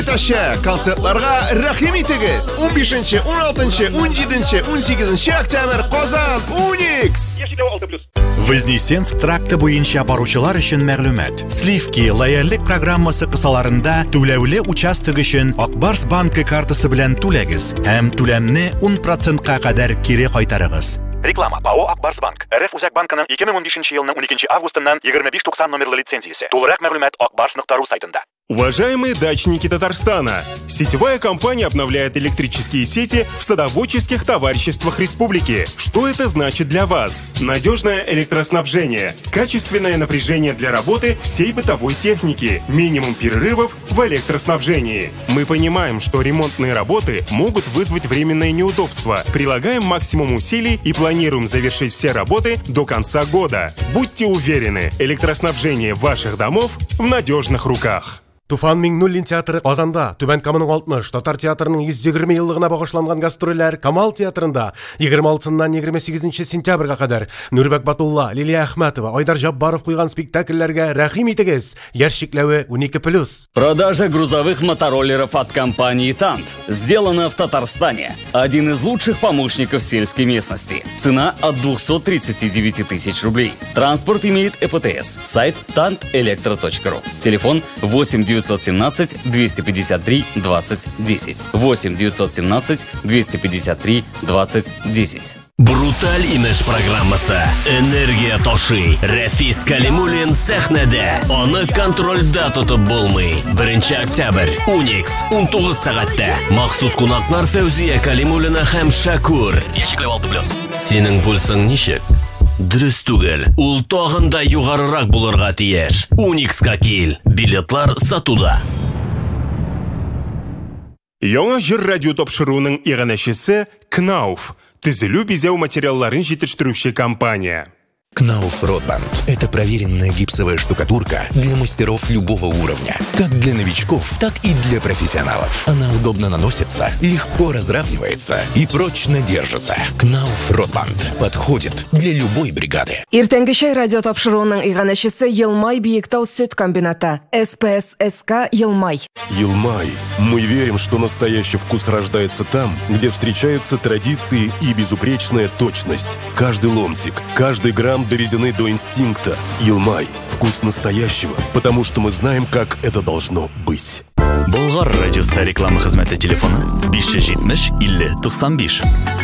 Taşa konsertlarga rahim итегез. 15, 16, 17, 18 октябрь Казан Уникс. Вознесенск тракты буенча баручылар өчен мәгълүмат. Сливки лояльлек программасы кысаларында түләүле участок өчен Акбарс банкы картасы белән түләгез һәм түләмне 10%-ка кадәр кире кайтарыгыз. Реклама. ПАО Акбарсбанк. РФ Үзәк банкының 2015 елның 12 августыннан 2590 номерлы лицензиясе. Тулырак мәгълүмат akbars.ru сайтында. Уважаемые дачники Татарстана, сетевая компания обновляет электрические сети в садоводческих товариществах республики. Что это значит для вас? Надежное электроснабжение, качественное напряжение для работы всей бытовой техники, минимум перерывов в электроснабжении. Мы понимаем, что ремонтные работы могут вызвать временное неудобство. Прилагаем максимум усилий и планируем завершить все работы до конца года. Будьте уверены, электроснабжение ваших домов в надежных руках. Туфан Миңнуллин театры Казанда, Түбән Каманың 60, Татар театрының 120 еллыгына багышланган гастрольләр Камал театрында 26-ннан 28 сентябрьгә кадәр Нурбек Батулла, Лилия Әхмәтова, Айдар Жаббаров куйган спектакльләргә рәхим итегез. Яшь чикләве 12+. Продажа грузовых мотороллеров от компании «Тант» сделана в Татарстане. Один из лучших помощников сельской местности. Цена от 239 тысяч рублей. Транспорт имеет ЭПТС. Сайт tantelектро.ру. Телефон 8-917-253-20-10. 8-917-253-20-10. Бруталь имеш программасы. Энергия тошый. Рәфис Калимуллин сәхнәдә. Аны контрольдә тотып булмый. 1 октябрь. Уникс. 19 сәгатьтә. Махсус кунаклар Фәүзия Калимуллина һәм Шакур. Яшикләп 6+. Синең пульсың ничек? Дөрес түгел. Ул тагын да югарырак булырга тиеш. Уникска кил. Билетлар сатуда. Яңа җыр радио тапшыруның иганәчесе Knauf. Төзелү бизәү материалларын җитештерүче компания. Knauf Rotband – это проверенная гипсовая штукатурка для мастеров любого уровня. Как для новичков, так и для профессионалов. Она удобно наносится, легко разравнивается и прочно держится. Knauf Rotband подходит для любой бригады. Иртәнге чәй радио тапшыруының иганәчесе Елмай Биектау сөт комбината. СПССК Елмай. Елмай. Мы верим, что настоящий вкус рождается там, где встречаются традиции и безупречная точность. Каждый ломтик, каждый грамм доведены до инстинкта. Елмай. Вкус настоящего, потому что мы знаем, как это должно быть. Болгар радиосы реклама хезмәте телефоны 570 50 95.